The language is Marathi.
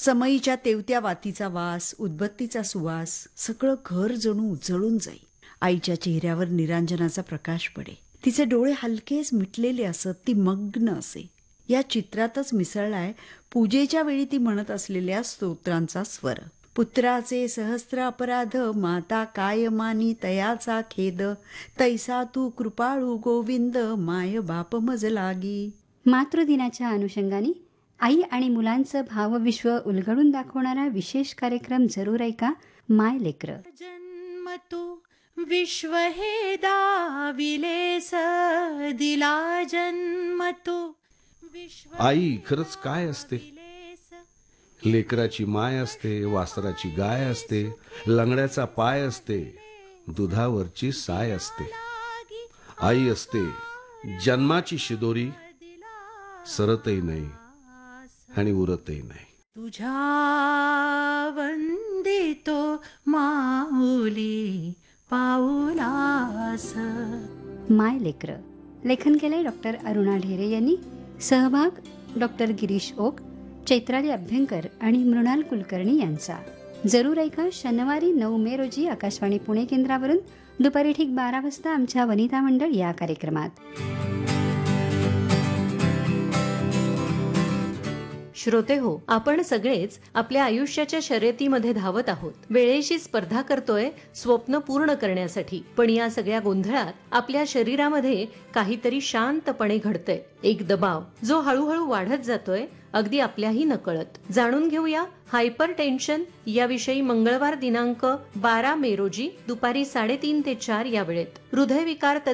समईच्या तेवत्या वातीचा वास, उदबत्तीचा सुवास, सगळं घर जणू उजळून जाई. आईच्या चेहऱ्यावर निरांजनाचा प्रकाश पडे. तिचे डोळे हलकेच मिटलेले असत. ती मग्न असे. या चित्रातच मिसळलाय पूजेच्या वेळी ती म्हणत असलेल्या स्तोत्रांचा स्वर. पुत्राचे सहस्त्र अपराध, माता काय मानी तयाचा खेद, तैसा तू कृपाळू गोविंद, माय बाप मज लागी. मातृदिनाच्या अनुषंगाने आई आणि मुलांचं भावविश्व उलगडून दाखवणारा विशेष कार्यक्रम जरूर ऐका. माय लेकरं. जन्म तू विश्व हे दाविलेस, दिला जन्म तू विश्व. आई खरंच काय असते? लेकराची माय असते, वासराची गाय असते, लंगड्याचा पाय असते, दुधावरची साय असते. आई असते जन्माची शिदोरी, सरतही नाही आणि उरतही नाही. तुझ्या वंदितो माऊली पाऊलास. माय लेकरं. लेखन केले डॉक्टर अरुणा ढेरे यांनी. सहभाग डॉक्टर गिरीश ओक, चैत्राली अभ्यंकर आणि मृणाल कुलकर्णी यांचा. जरूर ऐका शनिवारी 9 मे रोजी आकाशवाणी पुणे केंद्रावरून दुपारी ठीक 12 वाजता आमच्या वनिता मंडळ या कार्यक्रमात. श्रोते हो, आपण सगळेच आपल्या आयुष्याच्या शर्यतीमध्ये धावत आहोत. वेळेशी स्पर्धा करतोय स्वप्न पूर्ण करण्यासाठी. पण या सगळ्या गोंधळात आपल्या शरीरामध्ये काहीतरी शांतपणे घडतंय. एक दबाव जो हळूहळू वाढत जातोय, अगदी आपल्याही नकळत. जाणून घेऊया हायपर टेन्शन याविषयी मंगळवार दिनांक 12 मे रोजी दुपारी 3:30 ते 4 या वेळेत हृदयविकार